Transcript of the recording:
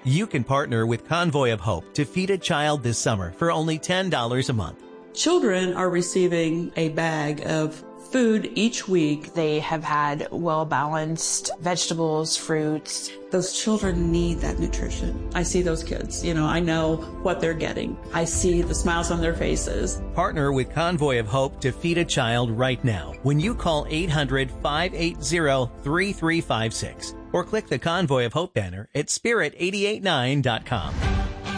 You can partner with Convoy of Hope to feed a child this summer for only $10 a month. Children are receiving a bag of food each week. They have had well-balanced vegetables, fruits. Those children need that nutrition. I see those kids. I know what they're getting. I see the smiles on their faces. Partner with Convoy of Hope to feed a child right now when you call 800-580-3356 or click the Convoy of Hope banner at spirit889.com.